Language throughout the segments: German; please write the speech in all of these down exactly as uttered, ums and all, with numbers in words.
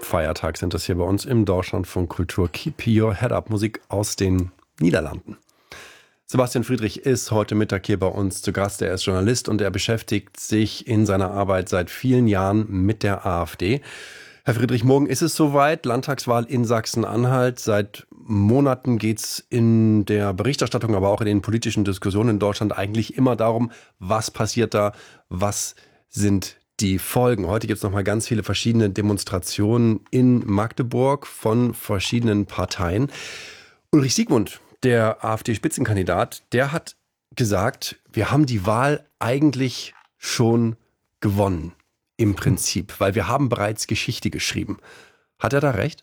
Kulturfeiertag sind das hier bei uns im Deutschlandfunk Kultur. Keep Your Head Up, Musik aus den Niederlanden. Sebastian Friedrich ist heute Mittag hier bei uns zu Gast. Er ist Journalist und er beschäftigt sich in seiner Arbeit seit vielen Jahren mit der AfD. Herr Friedrich, morgen ist es soweit, Landtagswahl in Sachsen-Anhalt. Seit Monaten geht es in der Berichterstattung, aber auch in den politischen Diskussionen in Deutschland eigentlich immer darum, was passiert da, was sind die Folgen. Heute gibt es nochmal ganz viele verschiedene Demonstrationen in Magdeburg von verschiedenen Parteien. Ulrich Siegmund, der AfD-Spitzenkandidat, der hat gesagt, wir haben die Wahl eigentlich schon gewonnen, im Prinzip, weil wir haben bereits Geschichte geschrieben. Hat er da recht?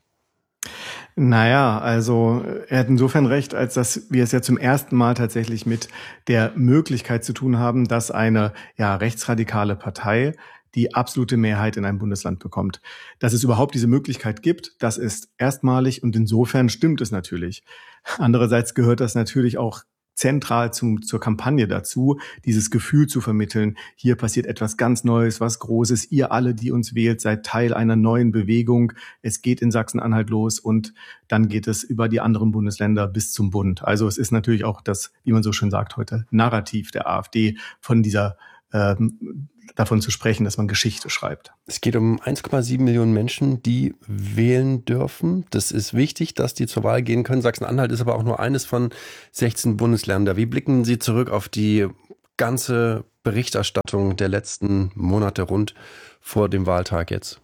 Naja, also er hat insofern recht, als dass wir es ja zum ersten Mal tatsächlich mit der Möglichkeit zu tun haben, dass eine ja rechtsradikale Partei die absolute Mehrheit in einem Bundesland bekommt. Dass es überhaupt diese Möglichkeit gibt, das ist erstmalig und insofern stimmt es natürlich. Andererseits gehört das natürlich auch zentral zum, zur Kampagne dazu, dieses Gefühl zu vermitteln, hier passiert etwas ganz Neues, was Großes, ihr alle, die uns wählt, seid Teil einer neuen Bewegung, es geht in Sachsen-Anhalt los und dann geht es über die anderen Bundesländer bis zum Bund. Also es ist natürlich auch das, wie man so schön sagt heute, Narrativ der AfD von dieser ähm, davon zu sprechen, dass man Geschichte schreibt. Es geht um eins Komma sieben Millionen Menschen, die wählen dürfen. Das ist wichtig, dass die zur Wahl gehen können. Sachsen-Anhalt ist aber auch nur eines von sechzehn Bundesländern. Wie blicken Sie zurück auf die ganze Berichterstattung der letzten Monate rund vor dem Wahltag jetzt?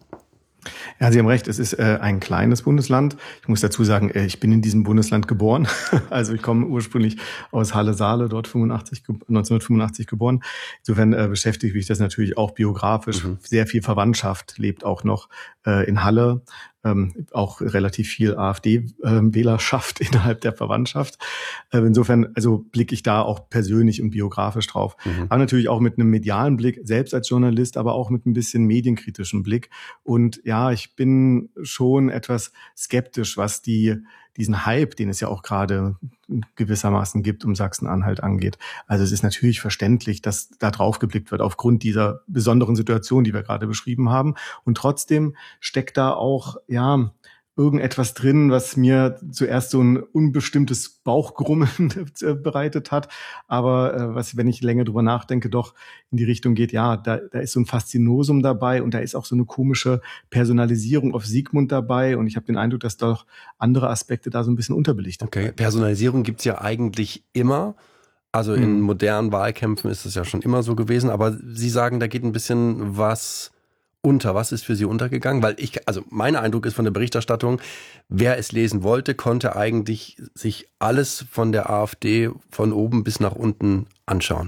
Ja, Sie haben recht, es ist äh, ein kleines Bundesland. Ich muss dazu sagen, äh, ich bin in diesem Bundesland geboren. Also ich komme ursprünglich aus Halle-Saale, dort fünfundachtzig, neunzehnhundertfünfundachtzig geboren. Insofern äh, beschäftigt mich das natürlich auch biografisch. Mhm. Sehr viel Verwandtschaft lebt auch noch äh, in Halle. Ähm, auch relativ viel AfD-Wählerschaft äh, innerhalb der Verwandtschaft. Äh, insofern, also blicke ich da auch persönlich und biografisch drauf. Mhm. Aber natürlich auch mit einem medialen Blick, selbst als Journalist, aber auch mit ein bisschen medienkritischem Blick. Und ja, ich bin schon etwas skeptisch, was die diesen Hype, den es ja auch gerade gewissermaßen gibt, um Sachsen-Anhalt angeht. Also es ist natürlich verständlich, dass da drauf geblickt wird aufgrund dieser besonderen Situation, die wir gerade beschrieben haben. Und trotzdem steckt da auch, ja, irgendetwas drin, was mir zuerst so ein unbestimmtes Bauchgrummeln bereitet hat, aber äh, was, wenn ich länger drüber nachdenke, doch in die Richtung geht, ja, da, da ist so ein Faszinosum dabei und da ist auch so eine komische Personalisierung auf Siegmund dabei und ich habe den Eindruck, dass doch andere Aspekte da so ein bisschen unterbelichtet Okay, werden. Personalisierung gibt's ja eigentlich immer. Also in hm. modernen Wahlkämpfen ist es ja schon immer so gewesen, aber Sie sagen, da geht ein bisschen was unter. Was ist für Sie untergegangen? Weil ich, also mein Eindruck ist von der Berichterstattung, wer es lesen wollte, konnte eigentlich sich alles von der AfD von oben bis nach unten anschauen.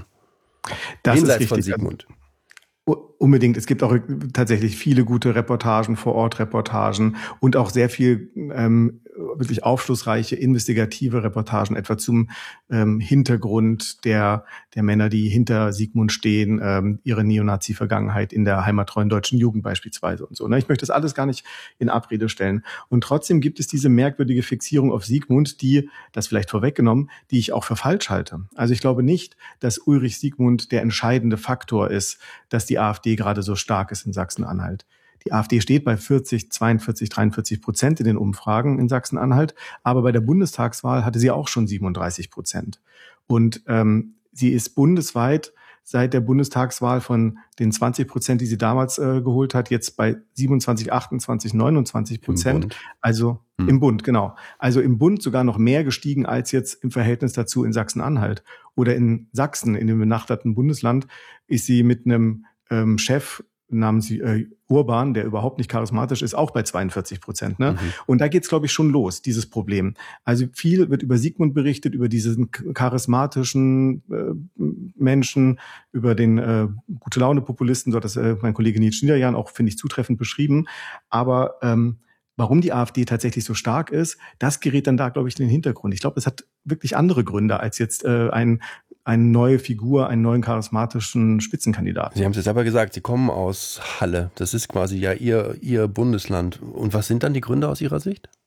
Das Jenseits ist von Siegmund. Unbedingt. Es gibt auch tatsächlich viele gute Reportagen, Vor-Ort-Reportagen und auch sehr viel ähm, wirklich aufschlussreiche, investigative Reportagen, etwa zum ähm, Hintergrund der der Männer, die hinter Siegmund stehen, ähm, ihre Neonazi-Vergangenheit in der heimattreuen deutschen Jugend beispielsweise und so. Ne? Ich möchte das alles gar nicht in Abrede stellen. Und trotzdem gibt es diese merkwürdige Fixierung auf Siegmund, die, das vielleicht vorweggenommen, die ich auch für falsch halte. Also ich glaube nicht, dass Ulrich Siegmund der entscheidende Faktor ist, dass die AfD gerade so stark ist in Sachsen-Anhalt. Die AfD steht bei vierzig, zweiundvierzig, dreiundvierzig Prozent in den Umfragen in Sachsen-Anhalt, aber bei der Bundestagswahl hatte sie auch schon siebenunddreißig Prozent. Und ähm, sie ist bundesweit seit der Bundestagswahl von den zwanzig Prozent, die sie damals äh, geholt hat, jetzt bei siebenundzwanzig, achtundzwanzig, neunundzwanzig Prozent. Also hm. im Bund, genau. Also im Bund sogar noch mehr gestiegen als jetzt im Verhältnis dazu in Sachsen-Anhalt. Oder in Sachsen, in dem benachbarten Bundesland, ist sie mit einem ähm, Chef namens äh, Urban, der überhaupt nicht charismatisch ist, auch bei zweiundvierzig Prozent. Ne? Mhm. Und da geht's, glaube ich, schon los, dieses Problem. Also viel wird über Siegmund berichtet, über diesen charismatischen äh, Menschen, über den äh, Gute-Laune-Populisten, so hat das äh, mein Kollege Nils Schniederjan auch, finde ich, zutreffend beschrieben. Aber ähm, warum die AfD tatsächlich so stark ist, das gerät dann da, glaube ich, in den Hintergrund. Ich glaube, es hat wirklich andere Gründe als jetzt äh, ein eine neue Figur, einen neuen charismatischen Spitzenkandidaten. Sie haben es ja selber gesagt, Sie kommen aus Halle. Das ist quasi ja Ihr, Ihr Bundesland. Und was sind dann die Gründe aus Ihrer Sicht?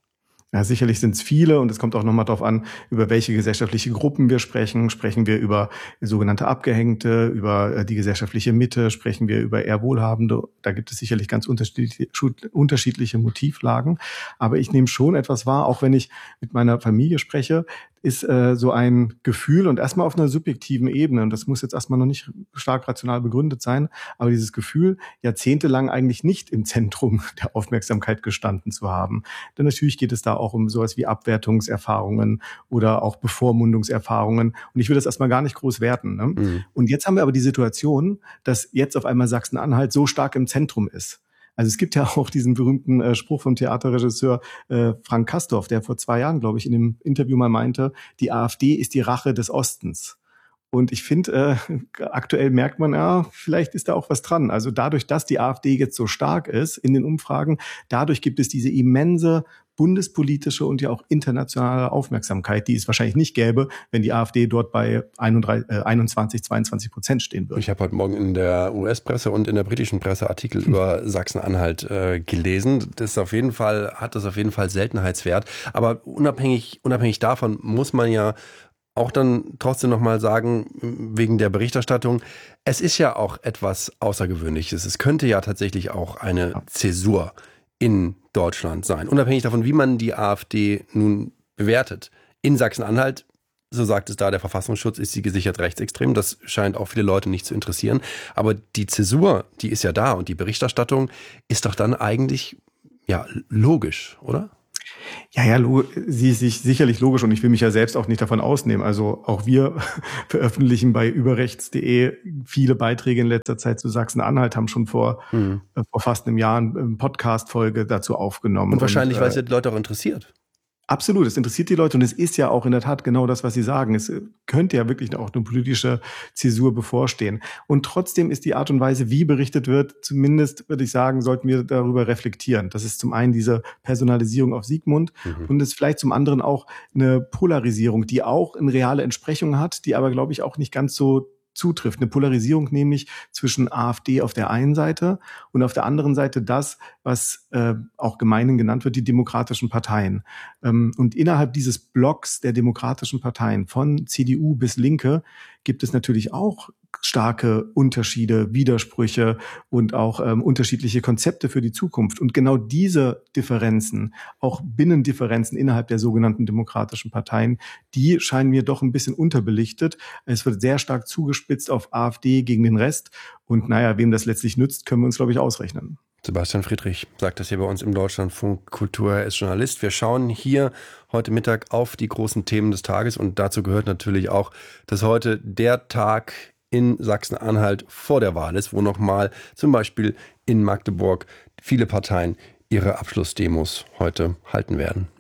Ja, sicherlich sind es viele und es kommt auch nochmal darauf an, über welche gesellschaftliche Gruppen wir sprechen. Sprechen wir über sogenannte Abgehängte, über die gesellschaftliche Mitte, sprechen wir über eher Wohlhabende. Da gibt es sicherlich ganz unterschiedliche, unterschiedliche Motivlagen. Aber ich nehme schon etwas wahr, auch wenn ich mit meiner Familie spreche, ist äh, so ein Gefühl und erstmal auf einer subjektiven Ebene, und das muss jetzt erstmal noch nicht stark rational begründet sein, aber dieses Gefühl, jahrzehntelang eigentlich nicht im Zentrum der Aufmerksamkeit gestanden zu haben. Denn natürlich geht es da auch um sowas wie Abwertungserfahrungen oder auch Bevormundungserfahrungen, und ich will das erstmal gar nicht groß werten. Ne? Mhm. Und jetzt haben wir aber die Situation, dass jetzt auf einmal Sachsen-Anhalt so stark im Zentrum ist. Also es gibt ja auch diesen berühmten äh, Spruch vom Theaterregisseur äh, Frank Castorf, der vor zwei Jahren, glaube ich, in dem Interview mal meinte, die AfD ist die Rache des Ostens. Und ich finde, äh, aktuell merkt man, ja, vielleicht ist da auch was dran. Also dadurch, dass die AfD jetzt so stark ist in den Umfragen, dadurch gibt es diese immense bundespolitische und ja auch internationale Aufmerksamkeit, die es wahrscheinlich nicht gäbe, wenn die AfD dort bei einundzwanzig, zweiundzwanzig Prozent stehen würde. Ich habe heute Morgen in der U S-Presse und in der britischen Presse Artikel hm. über Sachsen-Anhalt äh, gelesen. Das ist auf jeden Fall, hat das auf jeden Fall Seltenheitswert. Aber unabhängig, unabhängig davon muss man ja auch dann trotzdem nochmal sagen, wegen der Berichterstattung, es ist ja auch etwas Außergewöhnliches. Es könnte ja tatsächlich auch eine Zäsur in Deutschland sein. Unabhängig davon, wie man die AfD nun bewertet. In Sachsen-Anhalt, so sagt es da der Verfassungsschutz, ist sie gesichert rechtsextrem. Das scheint auch viele Leute nicht zu interessieren. Aber die Zäsur, die ist ja da, und die Berichterstattung ist doch dann eigentlich ja logisch, oder? Ja, ja, sie ist sicherlich logisch, und ich will mich ja selbst auch nicht davon ausnehmen. Also auch wir veröffentlichen bei überrechts punkt de viele Beiträge in letzter Zeit zu Sachsen-Anhalt, haben schon vor, mhm. äh, vor fast einem Jahr eine Podcast-Folge dazu aufgenommen. Und wahrscheinlich, und, äh, weil es die Leute auch interessiert. Absolut, es interessiert die Leute, und es ist ja auch in der Tat genau das, was Sie sagen. Es könnte ja wirklich auch eine politische Zäsur bevorstehen. Und trotzdem ist die Art und Weise, wie berichtet wird, zumindest, würde ich sagen, sollten wir darüber reflektieren. Das ist zum einen diese Personalisierung auf Siegmund, mhm. und es ist vielleicht zum anderen auch eine Polarisierung, die auch eine reale Entsprechung hat, die aber, glaube ich, auch nicht ganz so zutrifft. Eine Polarisierung nämlich zwischen AfD auf der einen Seite und auf der anderen Seite das, was äh, auch gemeinhin genannt wird, die demokratischen Parteien. Ähm, und innerhalb dieses Blocks der demokratischen Parteien von C D U bis Linke gibt es natürlich auch starke Unterschiede, Widersprüche und auch ähm, unterschiedliche Konzepte für die Zukunft. Und genau diese Differenzen, auch Binnendifferenzen innerhalb der sogenannten demokratischen Parteien, die scheinen mir doch ein bisschen unterbelichtet. Es wird sehr stark zugespitzt auf AfD gegen den Rest. Und naja, wem das letztlich nützt, können wir uns, glaube ich, ausrechnen. Sebastian Friedrich sagt das hier bei uns im Deutschlandfunk Kultur. Er ist Journalist. Wir schauen hier heute Mittag auf die großen Themen des Tages, und dazu gehört natürlich auch, dass heute der Tag in Sachsen-Anhalt vor der Wahl ist, wo nochmal zum Beispiel in Magdeburg viele Parteien ihre Abschlussdemos heute halten werden.